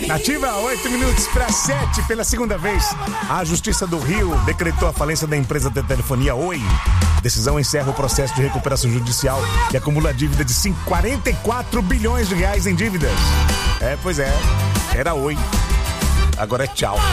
Ativa 8 minutos para 7. Pela segunda vez, a Justiça do Rio decretou a falência da empresa de telefonia Oi. Decisão encerra o processo de recuperação judicial e acumula dívida de 44 bilhões de reais em dívidas. Pois é. Era Oi. Agora é tchau.